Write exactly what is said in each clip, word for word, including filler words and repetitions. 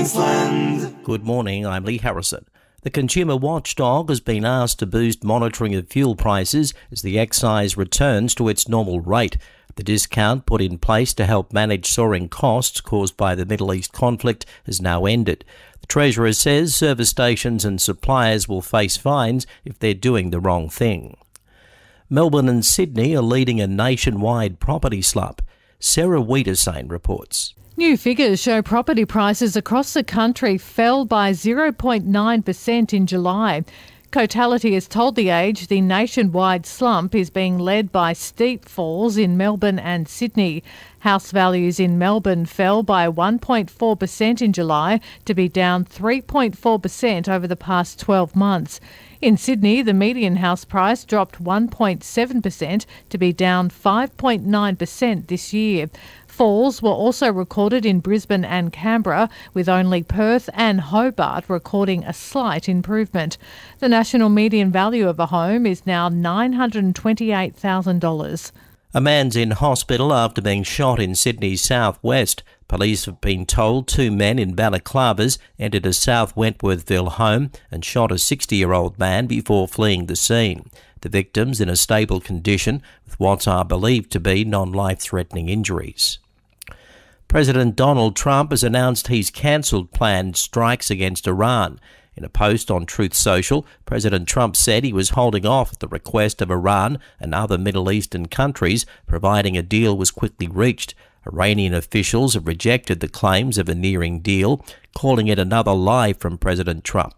Queensland. Good morning, I'm Lee Harrison. The consumer watchdog has been asked to boost monitoring of fuel prices as the excise returns to its normal rate. The discount put in place to help manage soaring costs caused by the Middle East conflict has now ended. The Treasurer says service stations and suppliers will face fines if they're doing the wrong thing. Melbourne and Sydney are leading a nationwide property slump. Sarah Wiedersane reports. New figures show property prices across the country fell by zero point nine percent in July. Cotality has told The Age the nationwide slump is being led by steep falls in Melbourne and Sydney. House values in Melbourne fell by one point four percent in July to be down three point four percent over the past twelve months. In Sydney, the median house price dropped one point seven percent to be down five point nine percent this year. Falls were also recorded in Brisbane and Canberra, with only Perth and Hobart recording a slight improvement. The national median value of a home is now nine hundred twenty-eight thousand dollars. A man's in hospital after being shot in Sydney's southwest. Police have been told two men in balaclavas entered a South Wentworthville home and shot a sixty-year-old man before fleeing the scene. The victim's in a stable condition with what are believed to be non-life-threatening injuries. President Donald Trump has announced he's cancelled planned strikes against Iran. In a post on Truth Social, President Trump said he was holding off at the request of Iran and other Middle Eastern countries, providing a deal was quickly reached. Iranian officials have rejected the claims of a nearing deal, calling it another lie from President Trump.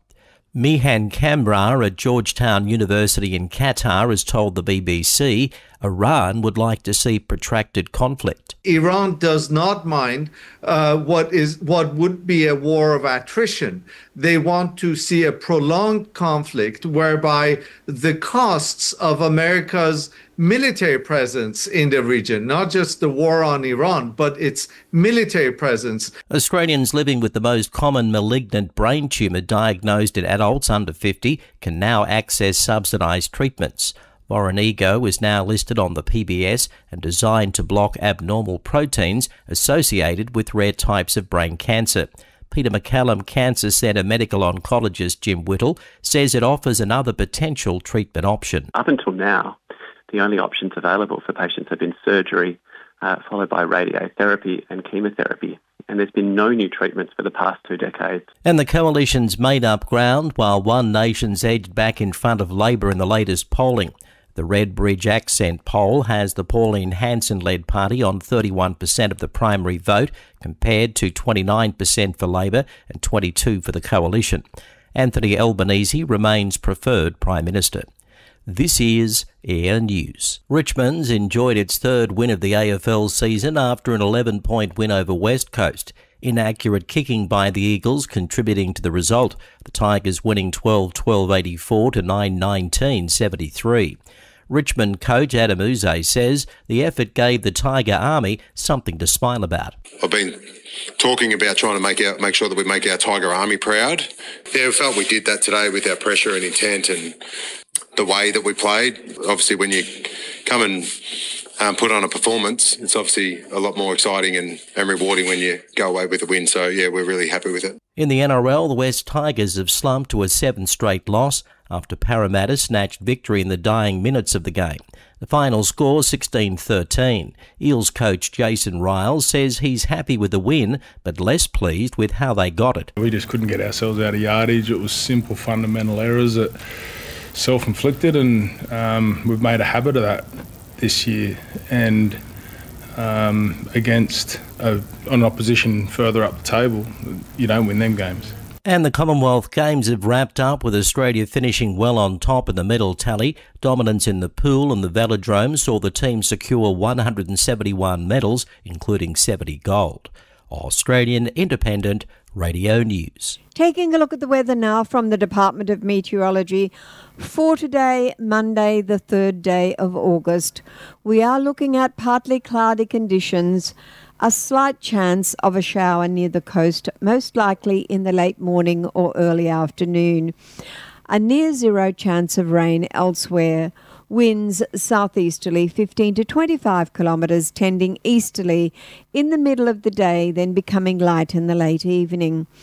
Mihan Kamrar at Georgetown University in Qatar has told the B B C Iran would like to see protracted conflict. Iran does not mind uh, what is what would be a war of attrition. They want to see a prolonged conflict whereby the costs of America's military presence in the region, not just the war on Iran, but its military presence. Australians living with the most common malignant brain tumour diagnosed in adults under fifty can now access subsidised treatments. Voranigo is now listed on the P B S and designed to block abnormal proteins associated with rare types of brain cancer. Peter MacCallum Cancer Centre medical oncologist Jim Whittle says it offers another potential treatment option. Up until now, the only options available for patients have been surgery, uh, followed by radiotherapy and chemotherapy. And there's been no new treatments for the past two decades. And the coalition's made up ground while One Nation's edged back in front of Labor in the latest polling. The Redbridge Accent poll has the Pauline Hanson-led party on thirty-one percent of the primary vote, compared to twenty-nine percent for Labor and twenty-two percent for the coalition. Anthony Albanese remains preferred Prime Minister. This is Air News. Richmond's enjoyed its third win of the A F L season after an eleven-point win over West Coast. Inaccurate kicking by the Eagles contributing to the result, the Tigers winning twelve twelve eighty-four to nine nineteen seventy-three. Richmond coach Adam Uze says the effort gave the Tiger Army something to smile about. I've been talking about trying to make our, make sure that we make our Tiger Army proud. Yeah, we felt we did that today with our pressure and intent and the way that we played. Obviously, when you come and um, put on a performance, it's obviously a lot more exciting and, and rewarding when you go away with a win. So, yeah, we're really happy with it. In the N R L, the West Tigers have slumped to a seventh straight loss after Parramatta snatched victory in the dying minutes of the game. The final score sixteen thirteen. Eels coach Jason Riles says he's happy with the win, but less pleased with how they got it. We just couldn't get ourselves out of yardage. It was simple fundamental errors that self-inflicted, and um, we've made a habit of that this year. And um, against a, an opposition further up the table, you don't win them games. And the Commonwealth Games have wrapped up with Australia finishing well on top in the medal tally. Dominance in the pool and the velodrome saw the team secure one hundred seventy-one medals, including seventy gold. Australian Independent Radio News. Taking a look at the weather now from the Department of Meteorology. For today, Monday, the third day of August, we are looking at partly cloudy conditions, a slight chance of a shower near the coast, most likely in the late morning or early afternoon. A near zero chance of rain elsewhere. Winds southeasterly fifteen to twenty-five kilometres, tending easterly in the middle of the day, then becoming light in the late evening.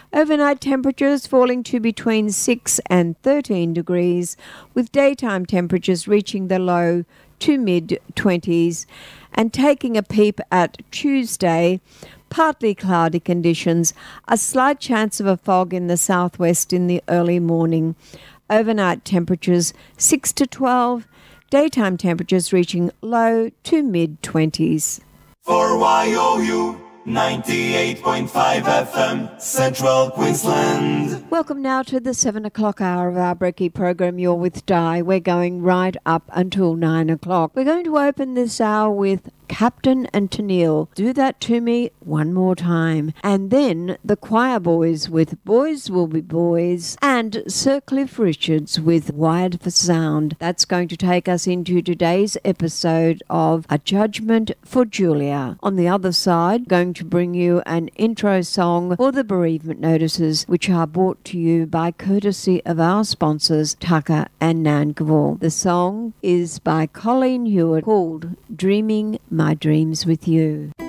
Overnight temperatures falling to between six and thirteen degrees, with daytime temperatures reaching the low to mid-twenties. And taking a peep at Tuesday, partly cloudy conditions, a slight chance of a fog in the southwest in the early morning. Overnight temperatures six to twelve, daytime temperatures reaching low to mid-twenties. For Y O U ninety-eight point five F M, Central Queensland. Welcome now to the seven o'clock hour of our Brekkie program. You're with Di. We're going right up until nine o'clock. We're going to open this hour with Captain and Tennille, Do That To Me One More Time. And then the Choir Boys with Boys Will Be Boys, and Sir Cliff Richards with Wired for Sound. That's going to take us into today's episode of A Judgment for Julia. On the other side, going to bring you an intro song for the bereavement notices, which are brought to you by courtesy of our sponsors, Tucker and Nangarval. The song is by Colleen Hewitt, called Dreaming My Dreams with You.